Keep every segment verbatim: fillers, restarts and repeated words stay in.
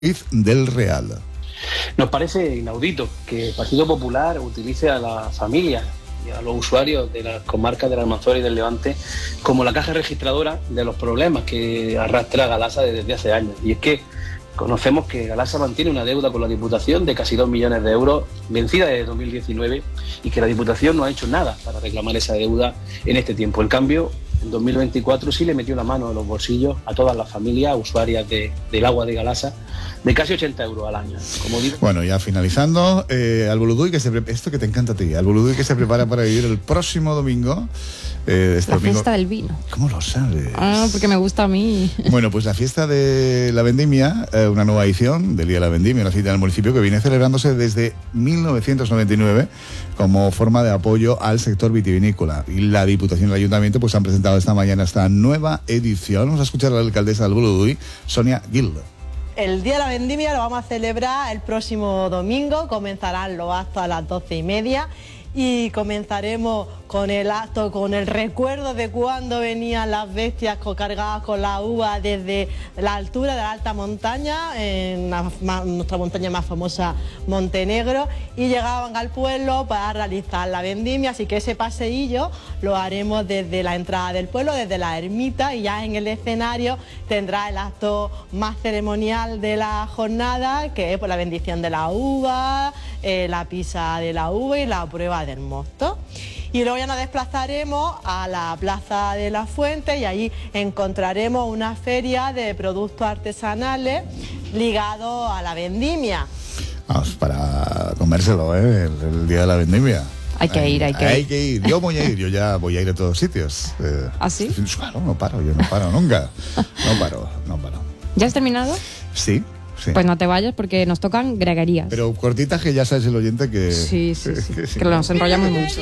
del Real. Nos parece inaudito que el Partido Popular utilice a las familias y a los usuarios de las comarcas de la Almanzora y del Levante como la caja registradora de los problemas que arrastra Galasa desde hace años. Y es que conocemos que Galasa mantiene una deuda con la Diputación de casi dos millones de euros, vencida desde dos mil diecinueve, y que la Diputación no ha hecho nada para reclamar esa deuda en este tiempo. En cambio, en dos mil veinticuatro sí le metió la mano en los bolsillos a todas las familias usuarias de, del agua de Galasa, de casi ochenta euros al año. Como digo. Bueno, ya finalizando, eh, al Buluduy que se pre- esto que te encanta a ti, al Buluduy que se prepara para vivir el próximo domingo. Eh, este la domingo. fiesta del vino. ¿Cómo lo sabes? Ah, porque me gusta a mí. Bueno, pues la fiesta de la vendimia, eh, una nueva edición del Día de la Vendimia, una cita del municipio que viene celebrándose desde mil novecientos noventa y nueve como forma de apoyo al sector vitivinícola. Y la Diputación y el Ayuntamiento pues han presentado esta mañana esta nueva edición. Vamos a escuchar a la alcaldesa del Buluduy, Sonia Gil. El Día de la Vendimia lo vamos a celebrar el próximo domingo, comenzarán los actos a las doce y media y comenzaremos con el acto, con el recuerdo de cuando venían las bestias cargadas con la uva desde la altura de la alta montaña, en la, nuestra montaña más famosa, Montenegro, y llegaban al pueblo para realizar la vendimia, así que ese paseillo lo haremos desde la entrada del pueblo, desde la ermita, y ya en el escenario tendrá el acto más ceremonial de la jornada, que es pues, la bendición de la uva, eh, la pisa de la uva y la prueba del mosto. Y luego ya nos desplazaremos a la Plaza de la Fuente y allí encontraremos una feria de productos artesanales ligados a la vendimia. Vamos, para comérselo, ¿eh? El, el Día de la Vendimia. Hay que ir, hay que hay ir. que ir. Yo voy a ir, yo ya voy a ir a todos sitios. Eh, ¿Ah, sí? Claro, no paro, yo no paro nunca. No paro, no paro. ¿Ya has terminado? Sí, sí. Pues no te vayas porque nos tocan greguerías. Pero cortitas que ya sabes el oyente que... Sí, sí, sí. que, Que, que nos enrollamos mucho.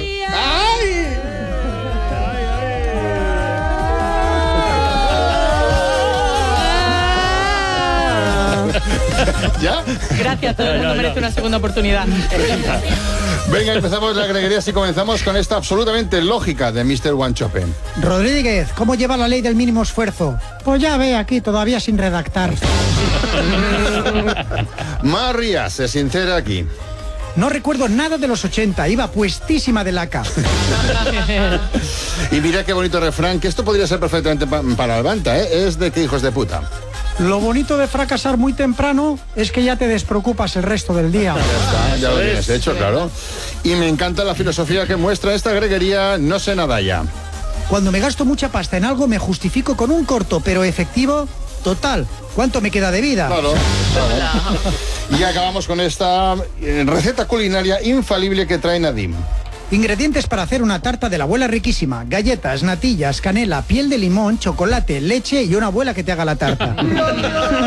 ¡Ay! ¿Ya? Gracias, todo el mundo merece una segunda oportunidad. Venga, empezamos la greguería y comenzamos con esta absolutamente lógica de mister Wanchopen. Rodríguez, ¿cómo lleva la ley del mínimo esfuerzo? Pues ya ve aquí, todavía sin redactar. María se sincera aquí. No recuerdo nada de los ochenta, iba puestísima de laca. Y mira qué bonito refrán, que esto podría ser perfectamente pa- para Albanta, ¿eh? Es de que hijos de puta. Lo bonito de fracasar muy temprano es que ya te despreocupas el resto del día. Ya está, ya lo tienes hecho, claro. Y me encanta la filosofía que muestra esta greguería, no sé nada ya. Cuando me gasto mucha pasta en algo, me justifico con un corto pero efectivo. Total, ¿cuánto me queda de vida? Claro, claro. Y acabamos con esta eh, receta culinaria infalible que trae Nadim. Ingredientes para hacer una tarta de la abuela riquísima: galletas, natillas, canela, piel de limón, chocolate, leche y una abuela que te haga la tarta.